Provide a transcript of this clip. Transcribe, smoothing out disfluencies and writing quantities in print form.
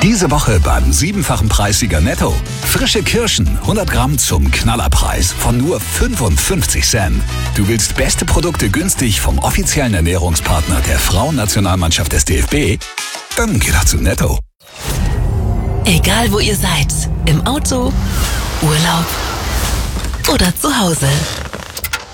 Diese Woche beim 7-fachen Preissieger Netto. Frische Kirschen, 100 Gramm zum Knallerpreis von nur 55 Cent. Du willst beste Produkte günstig vom offiziellen Ernährungspartner der Frauennationalmannschaft des DFB? Dann geh doch zu Netto. Egal wo ihr seid, im Auto, Urlaub oder zu Hause.